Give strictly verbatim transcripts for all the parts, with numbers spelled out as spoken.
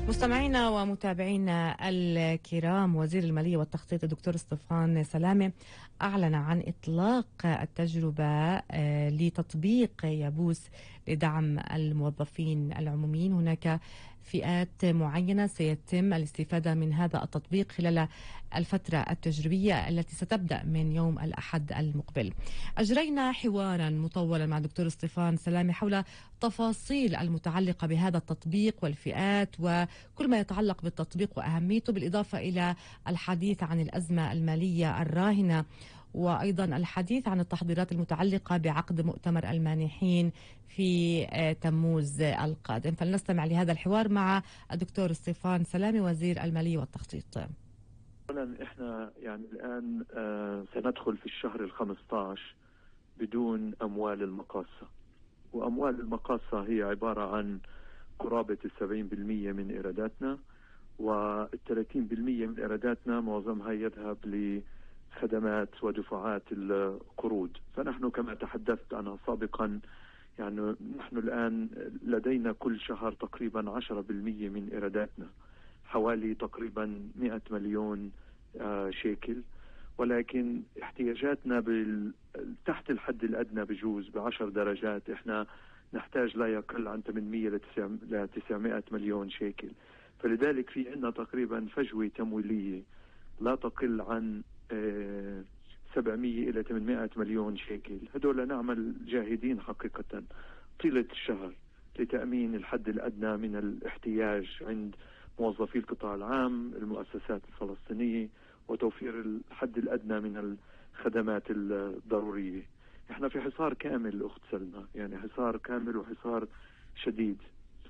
مستمعينا ومتابعينا الكرام، وزير المالية والتخطيط الدكتور ستيفان سلامة أعلن عن إطلاق التجربة لتطبيق يابوس لدعم الموظفين العموميين. هناك فئات معينة سيتم الاستفادة من هذا التطبيق خلال الفترة التجريبية التي ستبدأ من يوم الأحد المقبل. أجرينا حوارا مطولا مع الدكتور ستيفان سلامة حول تفاصيل المتعلقة بهذا التطبيق والفئات وكل ما يتعلق بالتطبيق وأهميته، بالإضافة إلى الحديث عن الأزمة المالية الراهنة، وأيضا الحديث عن التحضيرات المتعلقة بعقد مؤتمر المانحين في تموز القادم. فلنستمع لهذا الحوار مع الدكتور ستيفان سلامة وزير المالية والتخطيط. أولا إحنا يعني الآن آه سندخل في الشهر الخمسة عشر بدون أموال المقاصة، وأموال المقاصة هي عبارة عن قرابة السبعين بالمئة من إيراداتنا، والثلاثين بالمئة من إيراداتنا معظمها يذهب لخدمات ودفعات القروض. فنحن كما تحدثت عنها سابقا يعني نحن الآن لدينا كل شهر تقريبا عشرة بالمئة من إيراداتنا، حوالي تقريبا مئة مليون آه شيكل، ولكن احتياجاتنا بال... تحت الحد الأدنى بجوز بعشر درجات احنا نحتاج لا يقل عن ثمانمئة ل تسعمئة مليون شيكل. فلذلك في عندنا تقريبا فجوة تمويلية لا تقل عن آه سبعمئة إلى ثمانمئة مليون شيكل. هدول نعمل جاهدين حقيقة طيلة الشهر لتأمين الحد الأدنى من الاحتياج عند موظفي القطاع العام، المؤسسات الفلسطينية، وتوفير الحد الأدنى من الخدمات الضرورية. احنا في حصار كامل أخت سلمى، يعني حصار كامل وحصار شديد،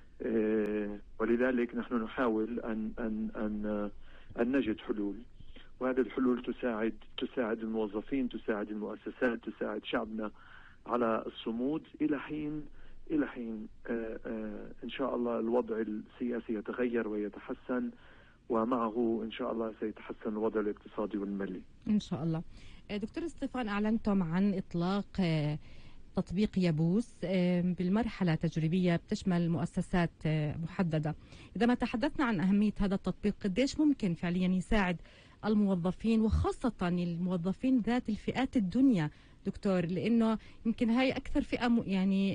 اه ولذلك نحن نحاول أن, أن, أن, أن نجد حلول، وهذه الحلول تساعد تساعد الموظفين، تساعد المؤسسات، تساعد شعبنا على الصمود إلى حين إلى حين آآ آآ إن شاء الله الوضع السياسي يتغير ويتحسن، ومعه إن شاء الله سيتحسن الوضع الاقتصادي والمالي إن شاء الله. دكتور ستيفان، أعلنتم عن إطلاق تطبيق يابوس بالمرحلة تجريبية بتشمل مؤسسات محددة. إذا ما تحدثنا عن أهمية هذا التطبيق، قديش ممكن فعليا يساعد الموظفين وخاصة الموظفين ذات الفئات الدنيا دكتور، لأنه يمكن هاي أكثر فئة يعني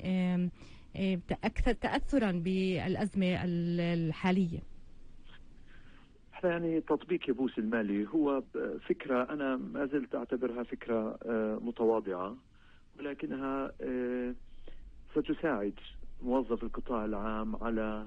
أكثر تأثرا بالأزمة الحالية؟ يعني تطبيق يابوس المالي هو فكرة أنا ما زلت أعتبرها فكرة متواضعة، ولكنها ستساعد موظف القطاع العام على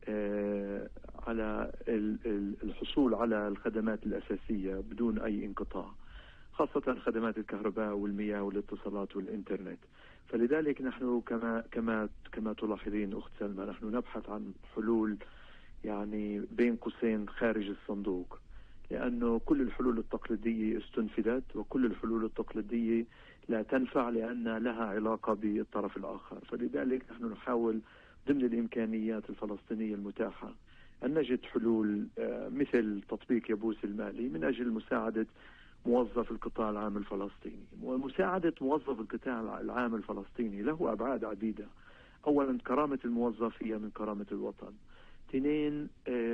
على الحصول على الخدمات الأساسية بدون أي انقطاع، خاصة خدمات الكهرباء والمياه والاتصالات والإنترنت. فلذلك نحن كما كما كما تلاحظين أخت سلمى نحن نبحث عن حلول يعني بين قوسين خارج الصندوق، لأنه كل الحلول التقليدية استنفذت، وكل الحلول التقليدية لا تنفع لأن لها علاقة بالطرف الآخر. فلذلك نحن نحاول ضمن الإمكانيات الفلسطينية المتاحة أن نجد حلول مثل تطبيق يابوس المالي من أجل مساعدة موظف القطاع العام الفلسطيني. ومساعدة موظف القطاع العام الفلسطيني له أبعاد عديدة. أولا كرامة الموظف هي من كرامة الوطن. اثنين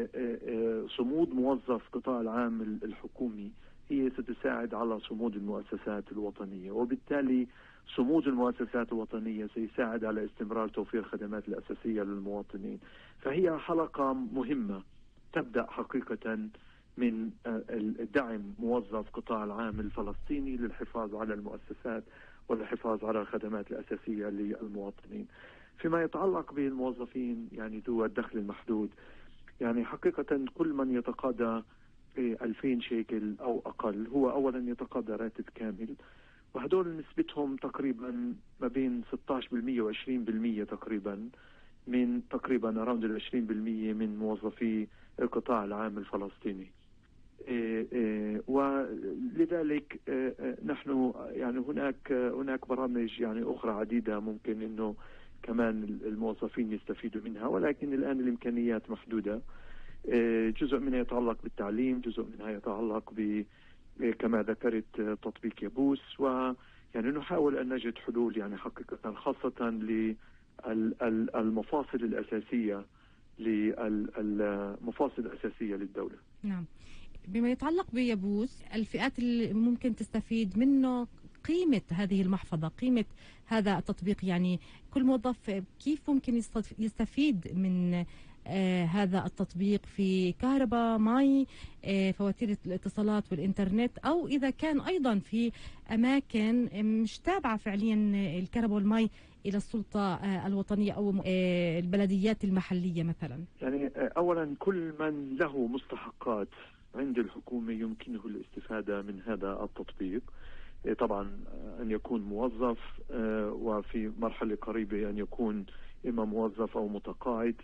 صمود موظف قطاع العام الحكومي هي ستساعد على صمود المؤسسات الوطنية، وبالتالي صمود المؤسسات الوطنية سيساعد على استمرار توفير الخدمات الأساسية للمواطنين. فهي حلقة مهمة تبدأ حقيقة من دعم موظف قطاع العام الفلسطيني للحفاظ على المؤسسات والحفاظ على الخدمات الأساسية للمواطنين. فيما يتعلق بالموظفين يعني ذو الدخل المحدود، يعني حقيقة كل من يتقاضى ألفين شيكل أو أقل هو أولا يتقاضى راتب كامل، وهدول نسبتهم تقريبا ما بين ستة عشر بالمئة و عشرين بالمئة تقريبا من تقريبا أراوند العشرين بالمئة من موظفي القطاع العام الفلسطيني. إيه إيه ولذلك إيه نحن يعني هناك هناك برامج يعني أخرى عديدة ممكن إنه كمان الموظفين يستفيدوا منها، ولكن الآن الإمكانيات محدودة. جزء منها يتعلق بالتعليم، جزء منها يتعلق ب كما ذكرت تطبيق يابوس، ويعني نحاول أن نجد حلول يعني حقيقة خاصة للمفاصل الأساسية للمفاصل الأساسية للدولة. نعم. بما يتعلق بيبوس، الفئات اللي ممكن تستفيد منه، قيمة هذه المحفظة، قيمة هذا التطبيق، يعني كل موظف كيف ممكن يستفيد من آه هذا التطبيق في كهرباء، ماء، آه فواتير الاتصالات والإنترنت، أو إذا كان أيضا في أماكن مش تابعة فعليا الكهرباء والماء إلى السلطة آه الوطنية أو آه البلديات المحلية مثلا. يعني أولا كل من له مستحقات عند الحكومة يمكنه الاستفادة من هذا التطبيق. طبعا أن يكون موظف، وفي مرحلة قريبة أن يكون إما موظف أو متقاعد،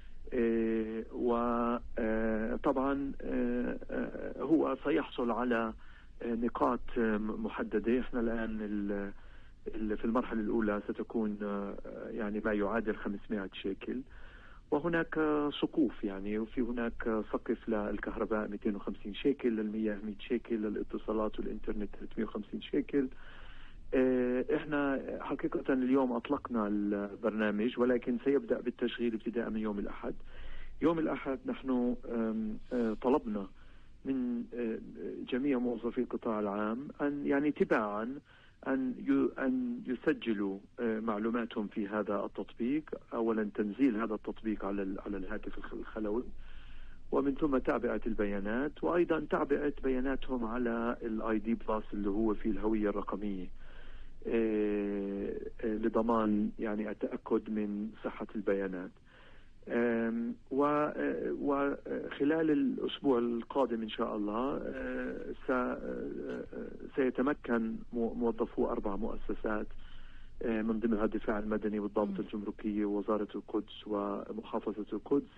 وطبعا هو سيحصل على نقاط محددة. احنا الآن في المرحلة الأولى ستكون يعني ما يعادل خمسمائة شيكل، وهناك سقوف، يعني وفي هناك سقف للكهرباء مئتين وخمسين شيكل، للمياه مئة شيكل، للاتصالات والإنترنت ثلاثمائة وخمسين شيكل. احنا حقيقة اليوم أطلقنا البرنامج، ولكن سيبدأ بالتشغيل ابتداء من يوم الأحد. يوم الأحد نحن طلبنا من جميع موظفي القطاع العام أن يعني تباعا أن أن يسجلوا معلوماتهم في هذا التطبيق. أولا تنزيل هذا التطبيق على على الهاتف الخلوي، ومن ثم تعبئة البيانات، وأيضا تعبئة بياناتهم على الاي دي بلس اللي هو في الهوية الرقمية، لضمان يعني التأكد من صحة البيانات. وخلال الأسبوع القادم إن شاء الله سيتمكن موظفو أربع مؤسسات من ضمنها الدفاع المدني والضابط الجمركية ووزارة القدس ومحافظة القدس